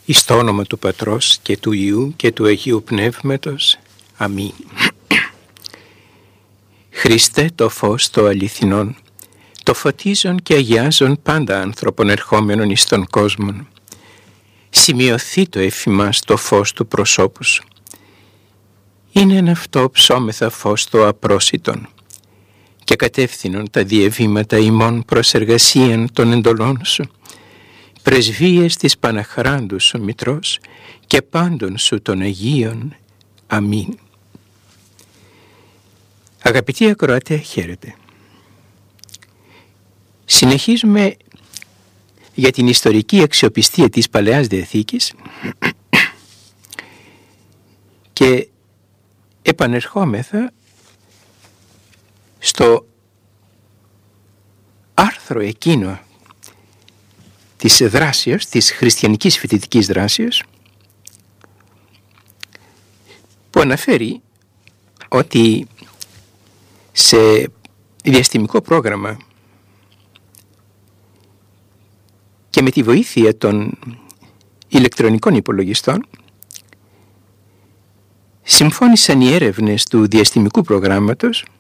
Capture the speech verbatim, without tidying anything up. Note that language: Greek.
Εις το όνομα του Πατρός και του Υιού και του Αγίου Πνεύματος. Αμήν. Χριστέ, το φως το αληθινόν, το φωτίζον και αγιάζον πάντα άνθρωπον ερχόμενον εις τον κόσμον. Σημειωθεί το εφημάς το φως του προσώπου σου. Είναι εν αυτό ψώμεθα φως το απρόσιτον και κατεύθυνον τα διεβήματα ημών προς εργασίαν των εντολών σου. Πρεσβείες της Παναχράντου σου Μητρός και πάντων σου των Αγίων. Αμήν. Αγαπητοί ακροατέ, χαίρετε. Συνεχίζουμε για την ιστορική αξιοπιστία της Παλαιάς Διαθήκης και επανερχόμεθα στο άρθρο εκείνο της δράσεως, της χριστιανικής φοιτητικής δράσεως, που αναφέρει ότι σε διαστημικό πρόγραμμα και με τη βοήθεια των ηλεκτρονικών υπολογιστών συμφώνησαν οι έρευνες του διαστημικού προγράμματος